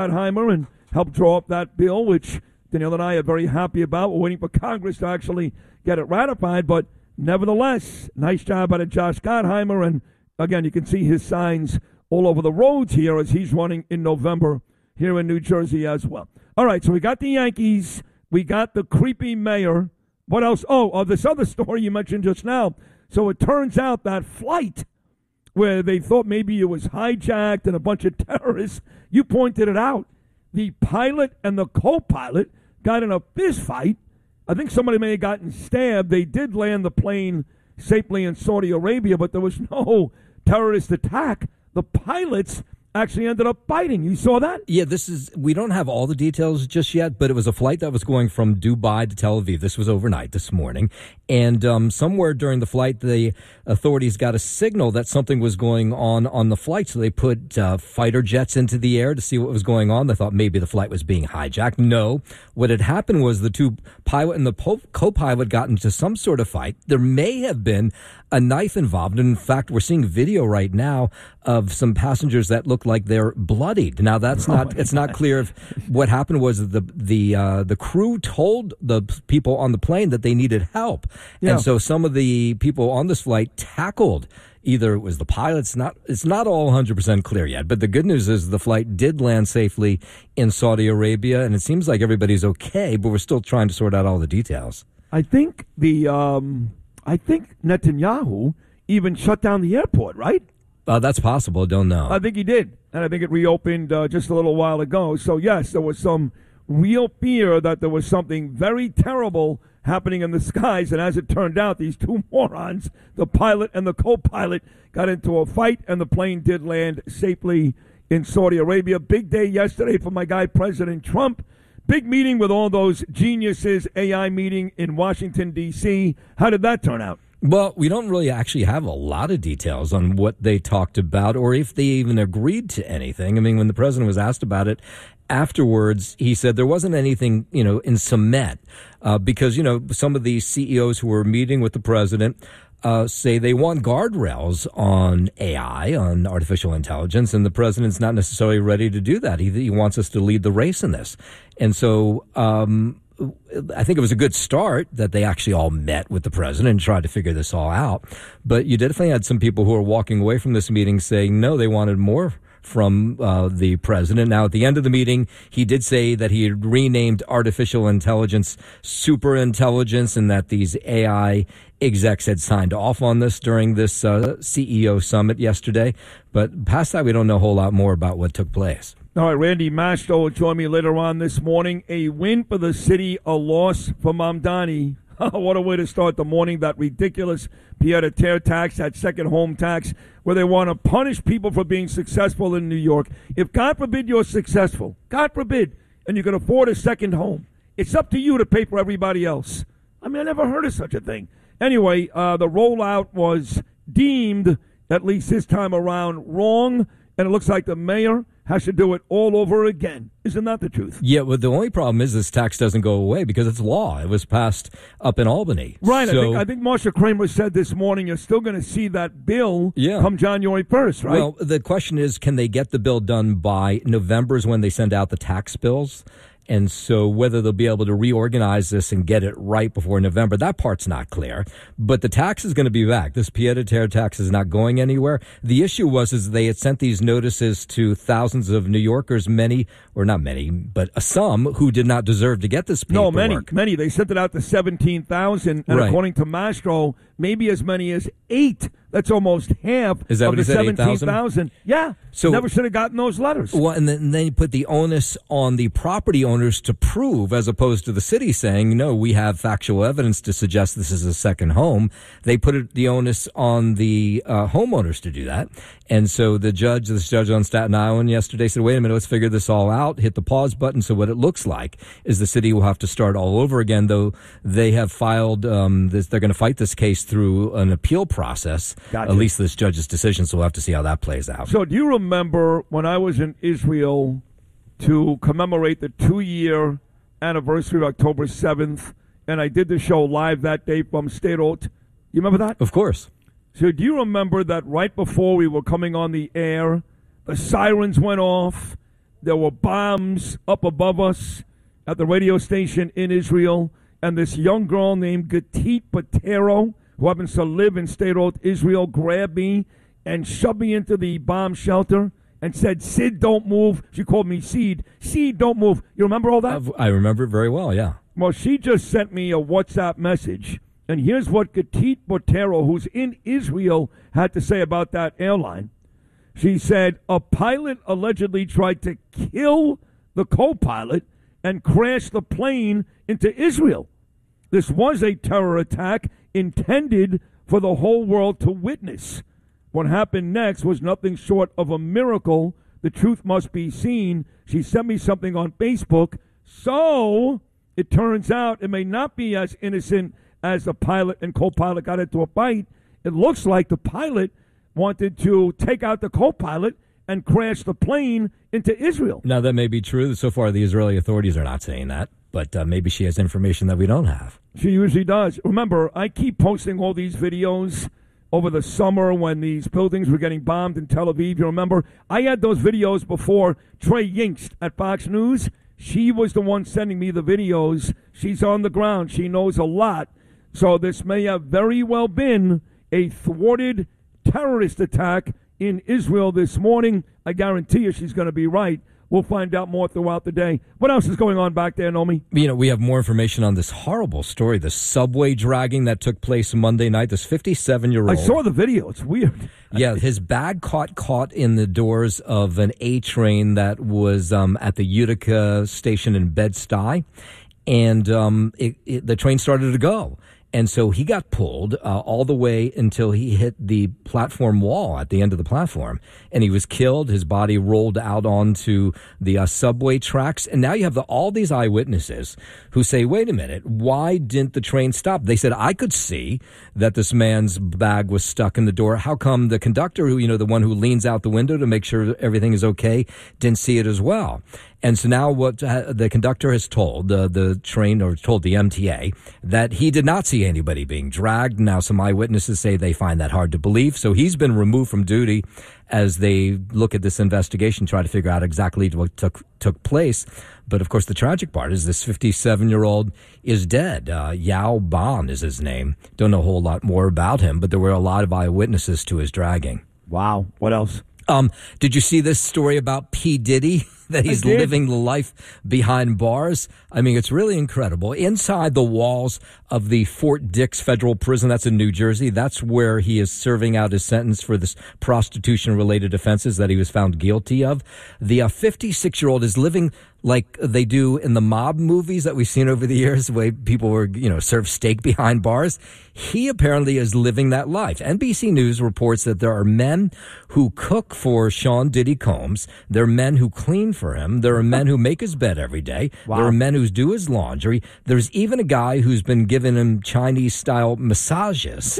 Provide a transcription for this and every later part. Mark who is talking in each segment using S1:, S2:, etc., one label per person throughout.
S1: Heimer and helped draw up that bill, which Danielle and I are very happy about. We're waiting for Congress to actually get it ratified, but nevertheless, nice job out of Josh Gottheimer. And again, you can see his signs all over the roads here as he's running in November here in New Jersey as well. All right, so we got the Yankees. We got the creepy mayor. What else? Oh, this other story you mentioned just now. So it turns out that flight where they thought maybe it was hijacked and a bunch of terrorists, you pointed it out. The pilot and the co-pilot got in a fist fight. I think somebody may have gotten stabbed. They did land the plane safely in Saudi Arabia, but there was no terrorist attack. The pilots actually ended up fighting. You saw that?
S2: Yeah, we don't have all the details just yet, but it was a flight that was going from Dubai to Tel Aviv. This was overnight this morning. And somewhere during the flight, the authorities got a signal that something was going on the flight. So they put fighter jets into the air to see what was going on. They thought maybe the flight was being hijacked. No. What had happened was the two pilot and the co-pilot got into some sort of fight. There may have been a knife involved. And in fact, we're seeing video right now of some passengers that look like they're bloodied. Now, it's not clear if what happened was the crew told the people on the plane that they needed help. Yeah. And so some of the people on this flight tackled. Either it was the pilots. It's not all 100% clear yet. But the good news is the flight did land safely in Saudi Arabia, and it seems like everybody's okay, but we're still trying to sort out all the details.
S1: I think Netanyahu even shut down the airport, right?
S2: That's possible. Don't know.
S1: I think he did. And I think it reopened just a little while ago. So, yes, there was some real fear that there was something very terrible happening in the skies. And as it turned out, these two morons, the pilot and the co-pilot, got into a fight, and the plane did land safely in Saudi Arabia. Big day yesterday for my guy, President Trump. Big meeting with all those geniuses, AI meeting in Washington, D.C. How did that turn out?
S2: Well, we don't really actually have a lot of details on what they talked about or if they even agreed to anything. I mean, when the president was asked about it afterwards, he said there wasn't anything, in cement because, some of these CEOs who were meeting with the president say they want guardrails on AI, on artificial intelligence, and the president's not necessarily ready to do that. He wants us to lead the race in this. And so I think it was a good start that they actually all met with the president and tried to figure this all out. But you definitely had some people who were walking away from this meeting saying, no, they wanted more from the president. Now, at the end of the meeting, he did say that he had renamed artificial intelligence superintelligence and that these AI execs had signed off on this during this CEO summit yesterday. But past that, we don't know a whole lot more about what took place.
S1: All right, Randy Mastro will join me later on this morning. A win for the city, a loss for Mamdani. What a way to start the morning. That ridiculous pied-à-terre tax, that second home tax, where they want to punish people for being successful in New York. If, God forbid, you're successful, God forbid, and you can afford a second home, it's up to you to pay for everybody else. I mean, I never heard of such a thing. Anyway, the rollout was deemed, at least this time around, wrong, and it looks like the mayor has to do it all over again. Isn't that the truth?
S2: Yeah, well, the only problem is this tax doesn't go away because it's law. It was passed up in Albany.
S1: Right. So, I think Marsha Kramer said this morning you're still going to see that bill come January 1st, right?
S2: Well, the question is, can they get the bill done by November is when they send out the tax bills? And so whether they'll be able to reorganize this and get it right before November, that part's not clear. But the tax is going to be back. This pied-à-terre tax is not going anywhere. The issue was they had sent these notices to thousands of New Yorkers, many, or not many, but some who did not deserve to get this paperwork.
S1: No, many. They sent it out to 17,000, and according to Mastro, maybe as many as 8. That's almost half
S2: of the
S1: 17,000. Yeah.
S2: So
S1: never should have gotten those letters.
S2: Well, and then you put the onus on the property owners to prove, as opposed to the city saying, no, we have factual evidence to suggest this is a second home. They put the onus on the homeowners to do that. And so this judge on Staten Island yesterday said, wait a minute, let's figure this all out, hit the pause button. So what it looks like is the city will have to start all over again, though they have filed this. They're going to fight this case through an appeal process.
S1: Gotcha.
S2: At least this judge's decision, so we'll have to see how that plays out.
S1: So do you remember when I was in Israel to commemorate the 2-year anniversary of October 7th, and I did the show live that day from Sderot? You remember that?
S2: Of course.
S1: So do you remember that right before we were coming on the air, the sirens went off, there were bombs up above us at the radio station in Israel, and this young girl named Gatit Botero, who happens to live in Sderot, Israel, grabbed me and shoved me into the bomb shelter and said, "Sid, don't move." She called me Seed. Seed, don't move. You remember all that?
S2: I remember it very well, yeah.
S1: Well, she just sent me a WhatsApp message, and here's what Gatit Botero, who's in Israel, had to say about that airline. She said, a pilot allegedly tried to kill the co-pilot and crash the plane into Israel. This was a terror attack intended for the whole world to witness. What happened next was nothing short of a miracle. The truth must be seen. She sent me something on Facebook. So it turns out it may not be as innocent as the pilot and co-pilot got into a fight. It looks like the pilot wanted to take out the co-pilot and crash the plane into Israel.
S2: Now, that may be true. So far, the Israeli authorities are not saying that, but maybe she has information that we don't have.
S1: She usually does. Remember, I keep posting all these videos over the summer when these buildings were getting bombed in Tel Aviv. You remember? I had those videos before Trey Yingst at Fox News. She was the one sending me the videos. She's on the ground. She knows a lot. So this may have very well been a thwarted terrorist attack in Israel this morning. I guarantee you she's going to be right. We'll find out more throughout the day. What else is going on back there, Nomi?
S2: You know, we have more information on this horrible story, the subway dragging that took place Monday night. This 57-year-old.
S1: I saw the video. It's weird.
S2: Yeah, his bag caught in the doors of an A train that was at the Utica station in Bed-Stuy, and the train started to go. And so he got pulled all the way until he hit the platform wall at the end of the platform. And he was killed. His body rolled out onto the subway tracks. And now you have all these eyewitnesses who say, wait a minute, why didn't the train stop? They said, I could see that this man's bag was stuck in the door. How come the conductor, who, you know, the one who leans out the window to make sure everything is okay, didn't see it as well? And so now what the conductor has told the train, or told the MTA, that he did not see anybody being dragged. Now some eyewitnesses say they find that hard to believe. So he's been removed from duty as they look at this investigation, try to figure out exactly what took place. But of course, the tragic part is this 57-year-old is dead. Yao Ban is his name. Don't know a whole lot more about him, but there were a lot of eyewitnesses to his dragging.
S1: Wow. What else?
S2: Did you see this story about P. Diddy? That he's living the life behind bars? I mean, it's really incredible. Inside the walls of the Fort Dix Federal Prison, that's in New Jersey, that's where he is serving out his sentence for this prostitution-related offenses that he was found guilty of. The 56-year-old is living like they do in the mob movies that we've seen over the years, the way people were, served steak behind bars. He apparently is living that life. NBC News reports that there are men who cook for Sean Diddy Combs. There are men who clean for him. There are men who make his bed every day. Wow. There are men who do his laundry. There's even a guy who's been giving him Chinese-style massages.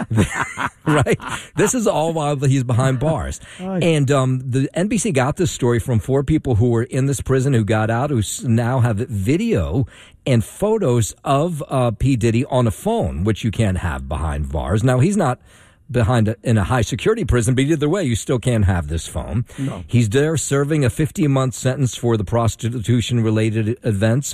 S2: Right? This is all while he's behind bars. And the NBC got this story from 4 people who were in this prison who got out, who now have video and photos of P. Diddy on a phone, which you can't have behind bars. Now, he's not in a high security prison, but either way, you still can't have this phone. No. He's there serving a 15-month sentence for the prostitution-related events,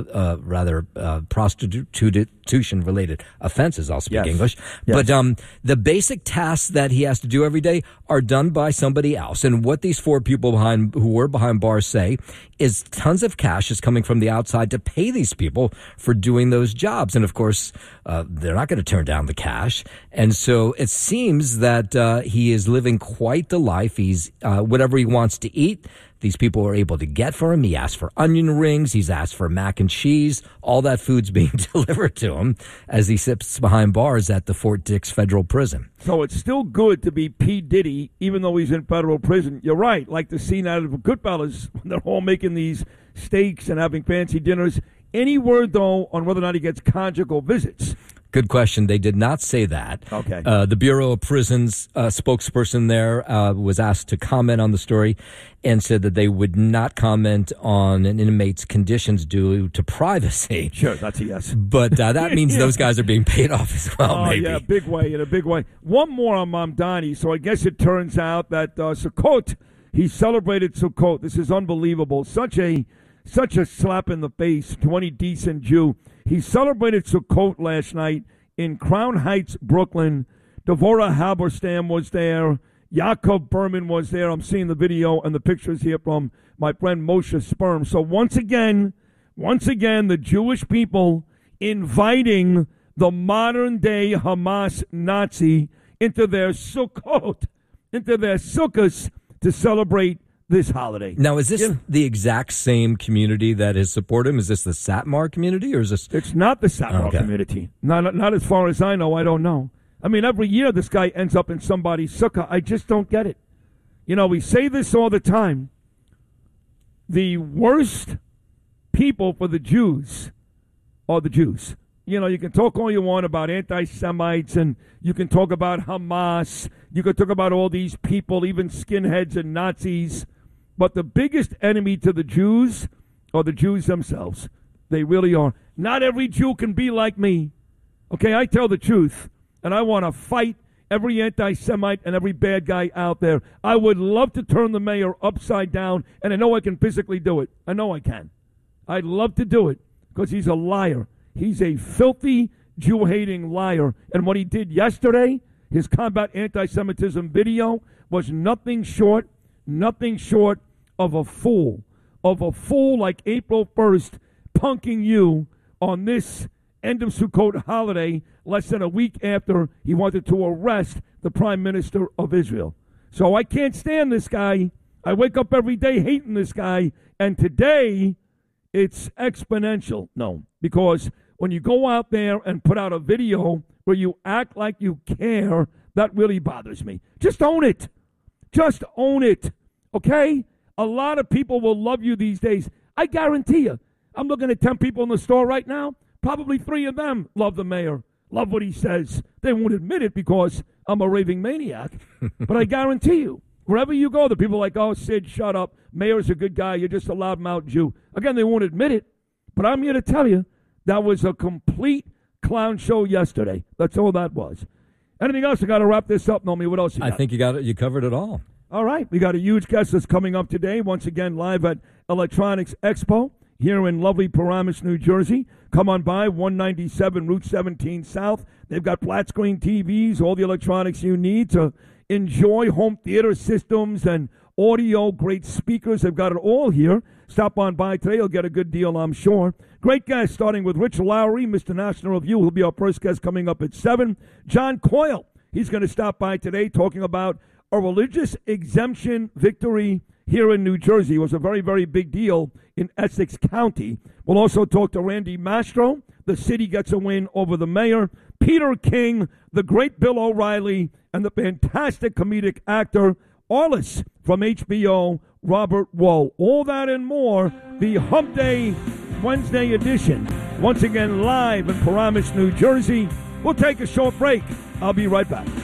S2: prostitution-related offenses. I'll speak English. Yes. But the basic tasks that he has to do every day are done by somebody else. And what these 4 people who were behind bars say is tons of cash is coming from the outside to pay these people for doing those jobs. And of course, they're not going to turn down the cash. And so it seems that he is living quite the life. He's whatever he wants to eat, these people are able to get for him. He asked for onion rings. He's asked for mac and cheese. All that food's being delivered to him as he sits behind bars at the Fort Dix Federal Prison.
S1: So it's still good to be P. Diddy, even though he's in federal prison. You're right, like the scene out of Goodfellas when they're all making these steaks and having fancy dinners. Any word, though, on whether or not he gets conjugal visits?
S2: Good question. They did not say that.
S1: Okay.
S2: The Bureau of Prisons spokesperson there was asked to comment on the story and said that they would not comment on an inmate's conditions due to privacy.
S1: Sure, that's a yes.
S2: But that means those guys are being paid off as well, maybe.
S1: Yeah, in a big way. One more on Mamdani. So I guess it turns out that Sukkot He celebrated Sukkot. This is unbelievable. Such a slap in the face to any decent Jew. He celebrated Sukkot last night in Crown Heights, Brooklyn. Devorah Halberstam was there. Yaakov Berman was there. I'm seeing the video and the pictures here from my friend Moshe Sperm. So once again, the Jewish people inviting the modern-day Hamas Nazi into their Sukkot, into their sukkahs to celebrate this holiday.
S2: Now, is this the exact same community that has supported him? Is this the Satmar community, or is this?
S1: It's not the Satmar community. Not as far as I know. I don't know. I mean, every year this guy ends up in somebody's sukkah. I just don't get it. You know, we say this all the time. The worst people for the Jews are the Jews. You know, you can talk all you want about anti-Semites, and you can talk about Hamas. You can talk about all these people, even skinheads and Nazis. But the biggest enemy to the Jews are the Jews themselves. They really are. Not every Jew can be like me. Okay, I tell the truth, and I want to fight every anti-Semite and every bad guy out there. I would love to turn the mayor upside down, and I know I can physically do it. I know I can. I'd love to do it because he's a liar. He's a filthy, Jew-hating liar. And what he did yesterday, his combat anti-Semitism video, was nothing short of a fool like April 1st punking you on this end of Sukkot holiday less than a week after he wanted to arrest the Prime Minister of Israel. So I can't stand this guy. I wake up every day hating this guy, and today it's exponential. No, because when you go out there and put out a video where you act like you care, that really bothers me. Just own it. Just own it, okay? A lot of people will love you these days. I guarantee you. I'm looking at 10 people in the store right now. Probably 3 of them love the mayor, love what he says. They won't admit it because I'm a raving maniac. But I guarantee you, wherever you go, the people are like, oh, Sid, shut up. Mayor's a good guy. You're just a loudmouth Jew. Again, they won't admit it. But I'm here to tell you, that was a complete clown show yesterday. That's all that was. Anything else? I got to wrap this up, Nomi. What else you got?
S2: I think you got it. You covered it all.
S1: All right. We got a huge guest that's coming up today, once again live at Electronics Expo here in lovely Paramus, New Jersey. Come on by, 197 Route 17 South. They've got flat screen TVs, all the electronics you need to enjoy home theater systems and audio, great speakers. They've got it all here. Stop on by today. You'll get a good deal, I'm sure. Great guest, starting with Rich Lowry, Mr. National Review. He'll be our first guest coming up at 7. John Coyle, he's going to stop by today talking about a religious exemption victory here in New Jersey. It was a very, very big deal in Essex County. We'll also talk to Randy Mastro. The city gets a win over the mayor. Peter King, the great Bill O'Reilly, and the fantastic comedic actor Arliss from HBO, Robert Wool. All that and more, the Hump Day Wednesday edition. Once again, live in Paramus, New Jersey. We'll take a short break. I'll be right back.